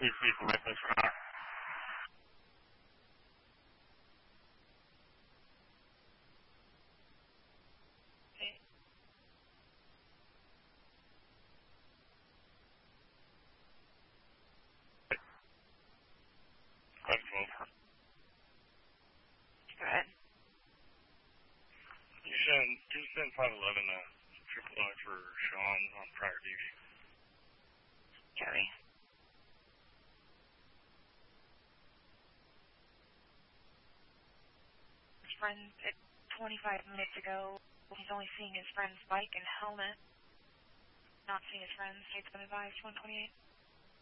Please leave a message for now. Okay. Five 12. Go ahead. Can you send 511 triple I for Sean on prior duty? Joey. His friend, 25 minutes ago, he's only seeing his friend's bike and helmet. Not seeing his friend's. He's been advised 128.